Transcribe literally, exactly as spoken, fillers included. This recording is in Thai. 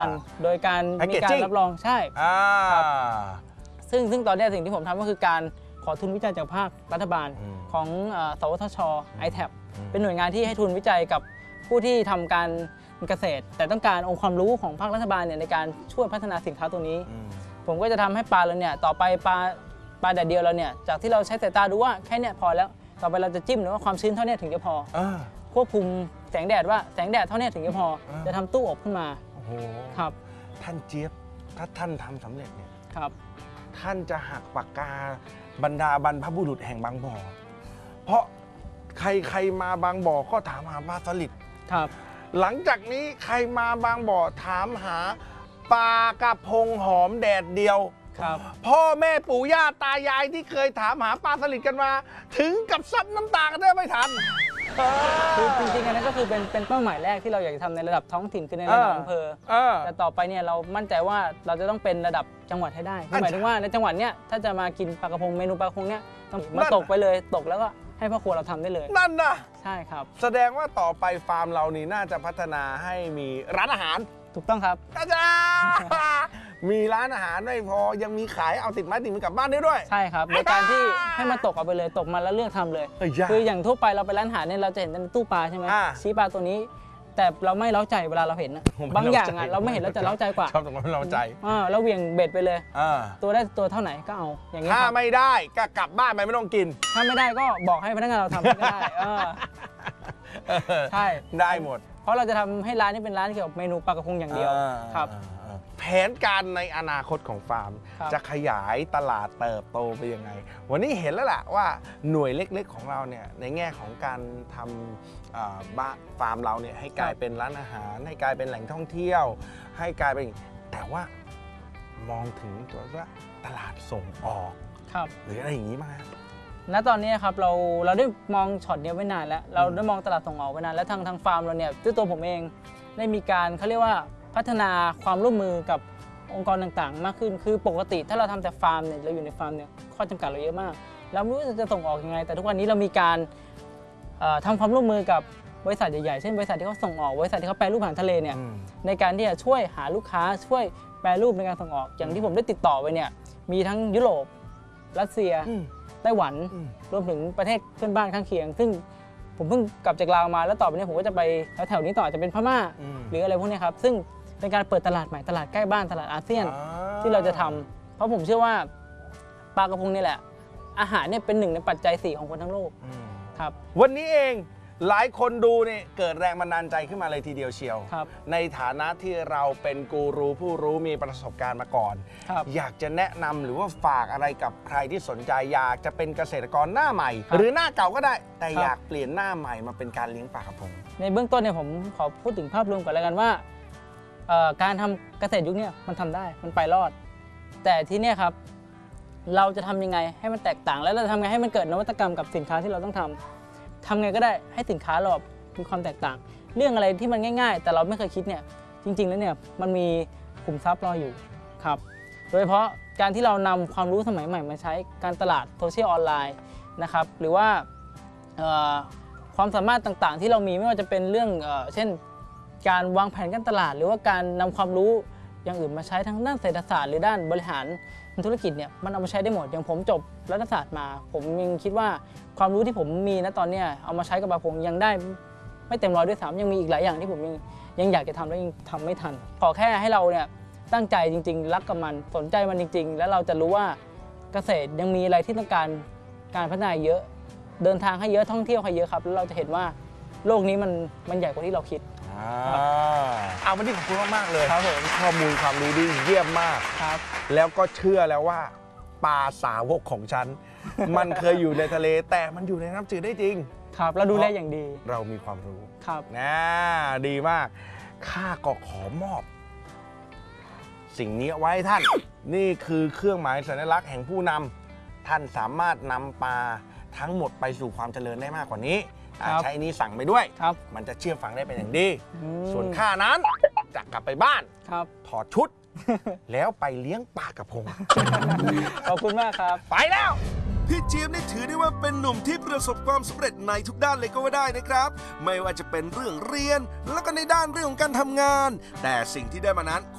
โดยการมีการรับรองใช่ครับซึ่งซึ่งตอนนี้สิ่งที่ผมทำก็คือการขอทุนวิจัยจากภาครัฐบาลของสวทช ไอ แท็บ เป็นหน่วยงานที่ให้ทุนวิจัยกับผู้ที่ทำการเกษตรแต่ต้องการองค์ความรู้ของภาครัฐบาลเนี่ยในการช่วยพัฒนาสินค้าตัวนี้ผมก็จะทำให้ปลาเราเนี่ยต่อไปปลาปลาแดดเดียวเราเนี่ยจากที่เราใช้สายตาดูว่าแค่นี้พอแล้วต่อไปเราจะจิ้มหรือว่าความชื้นเท่านี้ถึงจะพอควบคุมแสงแดดว่าแสงแดดเท่านี้ถึงจะพอจะทำตู้อบขึ้นมาโอ้โหครับท่านเจี๊ยบถ้าท่านทำสำเร็จเนี่ยครับท่านจะหักปากกาบรรดาบรรพบุรุษแห่งบางบ่อเพราะใครใครมาบางบ่อก็ถามหาปลาสลิดครับหลังจากนี้ใครมาบางบ่อถามหาปลากระพงหอมแดดเดียวครับพ่อแม่ปู่ย่าตายายที่เคยถามหาปลาสลิดกันมาถึงกับซับน้ำตากันได้ไม่ทันคือจริงๆอันนั้นก็คือเป็นเป็นเป้าหมายแรกที่เราอยากจะทำในระดับท้องถิ่นคือในระดับอำเภอแต่ต่อไปเนี่ยเรามั่นใจว่าเราจะต้องเป็นระดับจังหวัดให้ได้หมายถึงว่าในจังหวัดเนี้ยถ้าจะมากินปลากระพงเมนูปลากระพงเนี้ยต้องมาตกไปเลยตกแล้วก็ให้พ่อครัวเราทำได้เลยนั่นนะใช่ครับแสดงว่าต่อไปฟาร์มเรานี่น่าจะพัฒนาให้มีร้านอาหารถูกต้องครับอาจารย์มีร้านอาหารไม่พอยังมีขายเอาติดไม้ติดมือกลับบ้านได้ด้วยใช่ครับในการที่ให้มันตกเอาไปเลยตกมาแล้วเลือกทำเลยคืออย่างทั่วไปเราไปร้านอาหารเนี่ยเราจะเห็นในตู้ปลาใช่ไหมชี้ปลาตัวนี้แต่เราไม่เล้าใจเวลาเราเห็นนะบางอย่างอ่ะเราไม่เห็นเราจะเล้าใจกว่าชอบตรงนั้นเล้าใจอ่าเราเหวี่ยงเบ็ดไปเลยตัวได้ตัวเท่าไหนก็เอาอย่างนี้ถ้าไม่ได้ก็กลับบ้านไปไม่ต้องกินถ้าไม่ได้ก็บอกให้พนักงานเราทำก็ได้ใช่ได้หมดเพราะเราจะทำให้ร้านนี้เป็นร้านเกี่ยวกับเมนูปลากระพงอย่างเดียวครับแผนการในอนาคตของฟาร์มจะขยายตลาดเติบโตไปยังไงวันนี้เห็นแล้วแหละว่าหน่วยเล็กๆของเราเนี่ยในแง่ของการทำบ้านฟาร์มเราเนี่ยให้กลายเป็นร้านอาหารให้กลายเป็นแหล่งท่องเที่ยวให้กลายเป็นแต่ว่ามองถึงตัวว่าตลาดส่งออกหรืออะไรอย่างนี้มาณตอนนี้ครับเราเราได้มองช็อตนี้ไว้นานแล้วเราได้มองตลาดส่งออกไว้นานแล้วทางทางฟาร์มเราเนี่ยด้วยตัวผมเองได้มีการเขาเรียกว่าพัฒนาความร่วมมือกับองค์กรต่างๆมากขึ้นคือปกติถ้าเราทำแต่ฟาร์มเนี่ยเราอยู่ในฟาร์มเนี่ยข้อจำกัดเราเยอะมากเราไม่รู้จะส่งออกยังไงแต่ทุกวันนี้เรามีการทำความร่วมมือกับบริษัทใหญ่ๆเช่นบริษัทที่เขาส่งออกบริษัทที่เขาแปรรูปอาหารทะเลเนี่ยในการที่จะช่วยหาลูกค้าช่วยแปรรูปในการส่งออกอย่างที่ผมได้ติดต่อไปเนี่ยมีทั้งยุโรปรัสเซียไต้หวันรวมถึงประเทศเพื่อนบ้านข้างเคียงซึ่งผมเพิ่งกลับจากลาวมาแล้วต่อไปนี้ผมก็จะไปแถวๆนี้ต่อจะเป็นพม่าหรืออะไรพวกนี้ครับซึ่งเป็นการเปิดตลาดใหม่ตลาดใกล้บ้านตลาดอาเซียนที่เราจะทำเพราะผมเชื่อว่าปลากระพงนี่แหละอาหารเนี่ยเป็นหนึ่งในปัจจัยสี่ของคนทั้งโลกครับวันนี้เองหลายคนดูเนี่ยเกิดแรงบันดาลใจขึ้นมาเลยทีเดียวเชียวในฐานะที่เราเป็นกูรูผู้รู้มีประสบการณ์มาก่อนอยากจะแนะนำหรือว่าฝากอะไรกับใครที่สนใจอยากจะเป็นเกษตรกรหน้าใหม่หรือหน้าเก่าก็ได้แต่อยากเปลี่ยนหน้าใหม่มาเป็นการเลี้ยงปลากระพงในเบื้องต้นเนี่ยผมขอพูดถึงภาพรวมก่อนแล้วกันว่าการทำเกษตรยุคนี้มันทำได้มันไปรอดแต่ที่นี่ครับเราจะทำยังไงให้มันแตกต่างแล้วเราจะทำไงให้มันเกิดนวัตกรรมกับสินค้าที่เราต้องทำทำไงก็ได้ให้สินค้าเรามีความแตกต่างเรื่องอะไรที่มันง่ายๆแต่เราไม่เคยคิดเนี่ยจริงๆแล้วเนี่ยมันมีขุมทรัพย์รออยู่ครับโดยเฉพาะการที่เรานำความรู้สมัยใหม่มาใช้การตลาดโซเชียลออนไลน์นะครับหรือว่าความสามารถต่างๆที่เรามีไม่ว่าจะเป็นเรื่องเช่นการวางแผนการตลาดหรือว่าการนำความรู้อย่างอื่นมาใช้ทั้งด้านเศรษฐศาสตร์หรือด้านบริหารธุรกิจเนี่ยมันเอามาใช้ได้หมดอย่างผมจบรัฐศาสตร์มาผมยังคิดว่าความรู้ที่ผมมีณตอนนี้เอามาใช้กับปลาพงยังได้ไม่เต็มร้อยด้วยซ้ำยังมีอีกหลายอย่างที่ผมยังยังอยากจะทำแล้วยังทำไม่ทันขอแค่ให้เราเนี่ยตั้งใจจริงๆรักกับมันสนใจมันจริงๆแล้วเราจะรู้ว่าเกษตรยังมีอะไรที่ต้องการการพัฒนาเยอะเดินทางให้เยอะท่องเที่ยวให้เยอะครับแล้วเราจะเห็นว่าโลกนี้มันมันใหญ่กว่าที่เราคิดเอาวันนี้ขอบคุณมากๆเลยครับผมข้อมูลความรู้ดีเยี่ยมมากครับแล้วก็เชื่อแล้วว่าปลาสาวกของฉันมันเคยอยู่ในทะเลแต่มันอยู่ในน้ำจืดได้จริงครับเราดูแลอย่างดีเรามีความรู้ครับนะดีมากข้าก็ขอมอบสิ่งนี้ไว้ท่านนี่คือเครื่องหมายสัญลักษณ์แห่งผู้นำท่านสามารถนำปลาทั้งหมดไปสู่ความเจริญได้มากกว่านี้ใช้นี้สั่งไปด้วยมันจะเชื่อฟังได้เป็นอย่างดีส่วนข้านั้นจะกลับไปบ้านถอดชุดแล้วไปเลี้ยงปลากระพงขอบคุณมากครับไปแล้วพี่เจี๊ยบนี่ถือได้ว่าเป็นหนุ่มที่ประสบความสำเร็จในทุกด้านเลยก็ว่าได้นะครับไม่ว่าจะเป็นเรื่องเรียนแล้วก็ในด้านเรื่องของการทำงานแต่สิ่งที่ได้มานั้น